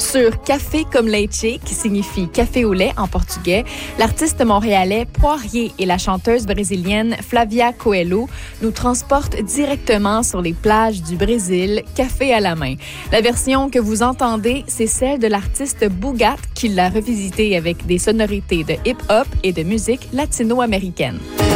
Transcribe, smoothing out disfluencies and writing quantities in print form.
Sur Café comme Leite, qui signifie café au lait en portugais, l'artiste montréalais Poirier et la chanteuse brésilienne Flavia Coelho nous transportent directement sur les plages du Brésil, café à la main. La version que vous entendez, c'est celle de l'artiste Boogat qui l'a revisitée avec des sonorités de hip-hop et de musique latino-américaine.